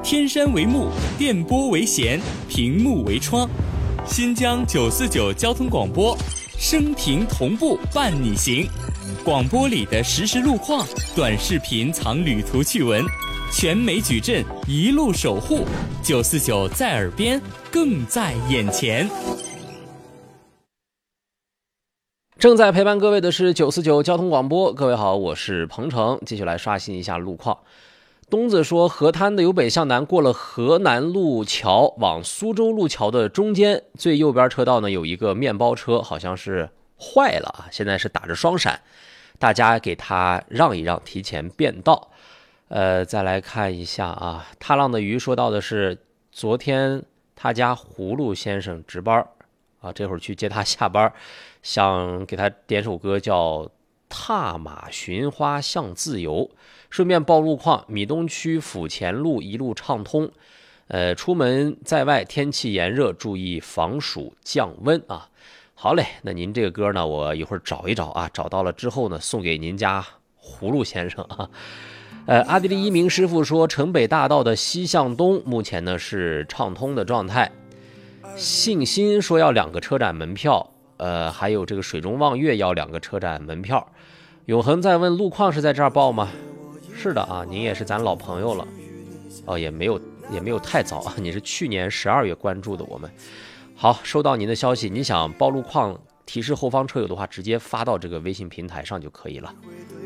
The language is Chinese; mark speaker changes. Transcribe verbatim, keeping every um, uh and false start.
Speaker 1: 天山为幕，电波为弦，屏幕为窗。新疆九四九交通广播，声屏同步伴你行。广播里的实时路况，短视频藏旅途趣闻，全美矩阵一路守护。九四九在耳边，更在眼前。
Speaker 2: 正在陪伴各位的是九四九交通广播，各位好，我是鹏程，继续来刷新一下路况。东子说，河滩的由北向南过了河南路桥，往苏州路桥的中间最右边车道呢有一个面包车，好像是坏了啊，现在是打着双闪，大家给他让一让，提前变道。呃，再来看一下啊，踏浪的鱼说到的是，昨天他家葫芦先生值班啊，这会儿去接他下班，想给他点首歌叫《踏马寻花向自由》。顺便报路况，米东区府前路一路畅通，呃，出门在外天气炎热，注意防暑降温啊。好嘞，那您这个歌呢，我一会儿找一找啊，找到了之后呢，送给您家葫芦先生啊。呃，阿迪的一鸣师傅说，城北大道的西向东目前呢是畅通的状态。信心说要两个车展门票，呃，还有这个水中望月要两个车展门票。永恒在问路况是在这儿报吗？是的啊，您也是咱老朋友了，哦，也没有也没有太早啊，你是去年十二月关注的我们。好，收到您的消息，您想报路况提示后方车友的话，直接发到这个微信平台上就可以了。